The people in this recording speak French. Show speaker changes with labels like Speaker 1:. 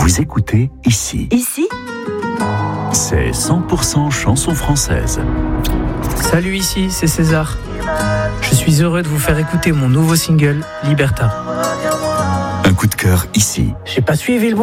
Speaker 1: Vous écoutez Ici.
Speaker 2: Ici ?
Speaker 1: C'est 100% chansons françaises.
Speaker 3: Salut, ici, c'est César. Je suis heureux de vous faire écouter mon nouveau single, Liberta.
Speaker 1: Un coup de cœur ici.
Speaker 3: J'ai pas suivi le bon